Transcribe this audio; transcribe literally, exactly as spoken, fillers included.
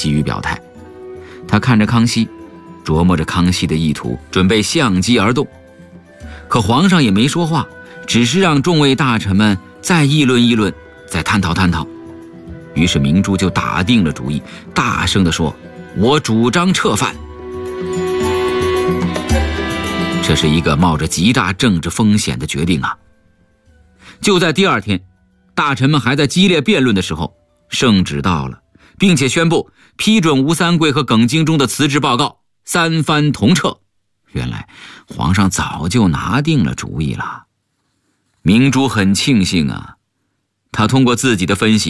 急于表态。他看着康熙，琢磨着康熙的意图，准备相机而动。可皇上也没说话，只是让众位大臣们再议论议论，再探讨探讨。于是明珠就打定了主意，大声地说：我主张撤藩。这是一个冒着极大政治风险的决定啊！就在第二天，大臣们还在激烈辩论的时候，圣旨到了，并且宣布批准吴三桂和耿精忠的辞职报告，三藩同撤。原来皇上早就拿定了主意了。明珠很庆幸啊，他通过自己的分析